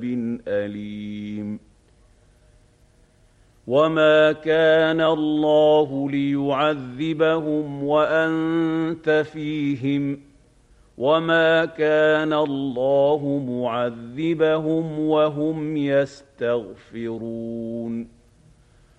أليم وما كان الله ليعذبهم وأنت فيهم وما كان الله معذبهم وهم يستغفرون